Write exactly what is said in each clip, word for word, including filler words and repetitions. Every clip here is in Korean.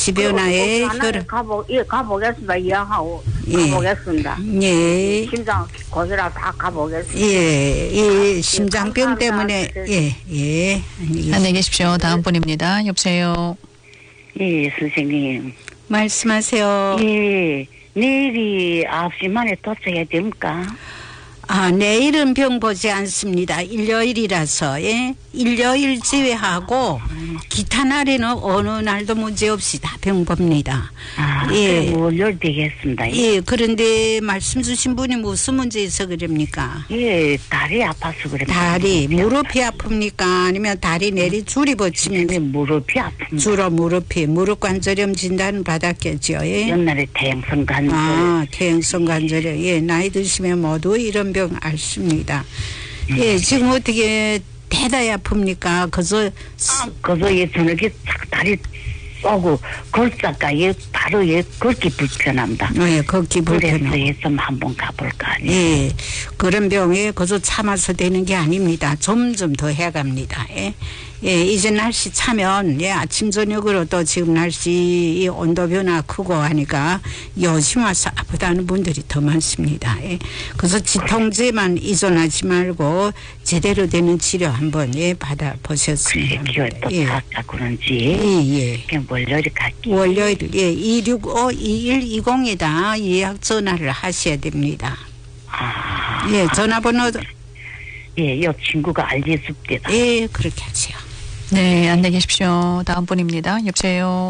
가시변화에 혈압 가보 예 가보겠습니다. 이해하고 예. 가보겠습니다. 예. 심장 고지라 다 가보겠습니다. 예, 이 심장병 감사합니다. 때문에 예, 예. 안녕히 계십시오. 다음 분입니다. 여보세요. 예, 선생님. 말씀하세요. 예, 내일이 아홉 시 만에 도착해야 됩니까? 아, 내일은 병 보지 않습니다. 일요일이라서, 예. 일요일 제외하고, 기타 날에는 어느 날도 문제없이 다 병 봅니다. 아, 예. 예. 월요일 되겠습니다. 예. 예, 그런데 말씀 주신 분이 무슨 문제 있어 그럽니까? 예, 다리 아파서 그래. 다리, 무릎이 아픕니까? 아니면 다리 내리 줄이 버치면 네, 무릎이 아픕니다. 주로 무릎이, 무릎 관절염 진단 받았겠죠, 예. 옛날에 태양성 관절. 아, 퇴행성 관절염. 예, 나이 드시면 모두 이런 병 앓습니다. 예, 지금 어떻게 대다야 아픕니까? 그저 아, 그래서 예, 저녁에 착 다리 쏘고 걸작가 예, 바로 예, 걷기 불편합니다. 예, 걷기 그래서 불편하고. 예, 좀 한번 가볼까. 예, 그런 병에 그저 참아서 되는 게 아닙니다. 점점 더 해갑니다. 예, 예, 이제 날씨 차면 예, 아침 저녁으로 또 지금 날씨 이 온도 변화 크고 하니까 요즘 와서 아프다는 분들이 더 많습니다. 예, 그래서 지통제만 의존하지 말고 제대로 되는 치료 한번 예, 받아 보셨으면 기회 합니다. 또 예, 찾자 그런지 예, 예. 그냥 월요일에 갈게요. 월요일 예, 이육오 이일이공에다 예약 전화를 하셔야 됩니다. 아, 예, 전화번호도 예, 요 친구가 알려줍니다. 예, 그렇게 하세요. 네, 안녕히 계십시오. 다음 분입니다. 여보세요.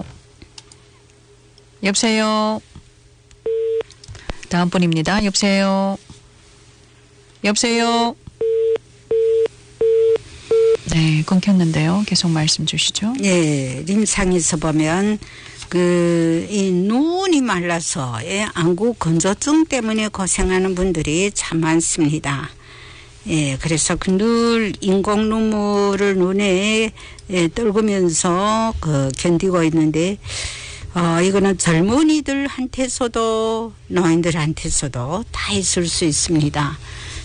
여보세요. 다음 분입니다. 여보세요. 여보세요. 네, 끊겼는데요. 계속 말씀 주시죠. 예, 림상에서 보면 그 이 눈이 말라서 예, 안구 건조증 때문에 고생하는 분들이 참 많습니다. 예, 그래서 그 늘 인공 눈물을 눈에 예, 떨구면서 그 견디고 있는데 어, 이거는 젊은이들한테서도 노인들한테서도 다 있을 수 있습니다.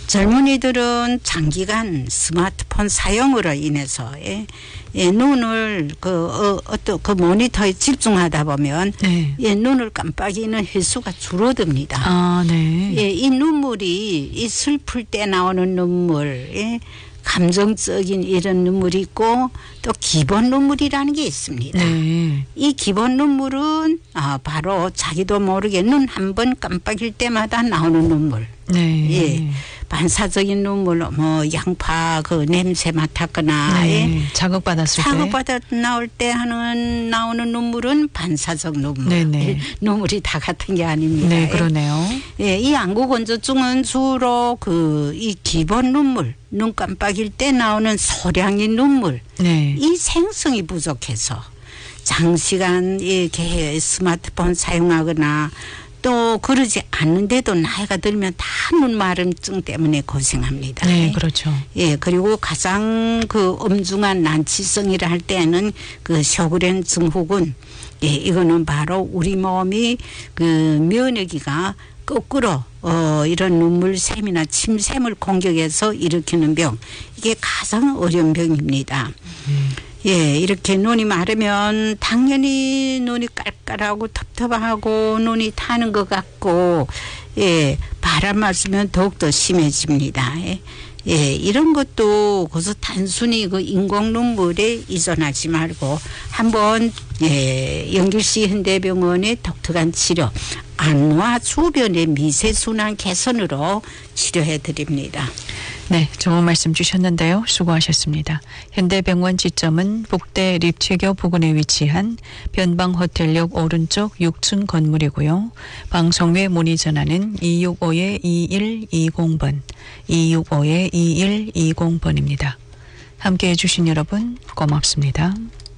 젊은이들은 장기간 스마트폰 사용으로 인해서 예, 예, 눈을 그 어, 어떤 그 모니터에 집중하다 보면 네. 예, 눈을 깜빡이는 횟수가 줄어듭니다. 아, 네. 예, 이 눈물이 이 슬플 때 나오는 눈물, 예, 감정적인 이런 눈물이 있고 또 기본 눈물이라는 게 있습니다. 네. 이 기본 눈물은 아, 바로 자기도 모르게 눈 한 번 깜빡일 때마다 나오는 눈물. 네. 예. 반사적인 눈물, 뭐 양파 그 냄새 맡았거나 네. 예. 자극받았을 때. 자극받아 나올 때 하는 나오는 눈물은 반사적 눈물. 네네. 눈물이 다 같은 게 아닙니다. 네, 예. 그러네요. 예, 이 안구 건조증은 주로 그 이 기본 눈물, 눈 깜빡일 때 나오는 소량의 눈물, 네. 이 생성이 부족해서 장시간 이렇게 스마트폰 사용하거나 또 그러지 않는데도 나이가 들면 다 눈 마름증 때문에 고생합니다. 네, 그렇죠. 예, 그리고 가장 그 엄중한 난치성이라 할 때는 그 쇼그렌 증후군. 예, 이거는 바로 우리 몸이 그 면역이가 거꾸로 어 이런 눈물샘이나 침샘을 공격해서 일으키는 병. 이게 가장 어려운 병입니다. 음. 예, 이렇게 눈이 마르면 당연히 눈이 깔깔하고 텁텁하고 눈이 타는 것 같고, 예, 바람 맞으면 더욱더 심해집니다. 예, 예, 이런 것도 그래서 단순히 그 인공 눈물에 의존하지 말고 한번 예, 영길시 현대병원의 독특한 치료, 안과 주변의 미세순환 개선으로 치료해 드립니다. 네, 좋은 말씀 주셨는데요. 수고하셨습니다. 현대병원 지점은 북대 립체교 부근에 위치한 변방호텔역 오른쪽 육 층 건물이고요. 방송 외 문의 전화는 이육오 이일이공 번, 이육오 이일이공 번입니다. 함께해 주신 여러분 고맙습니다.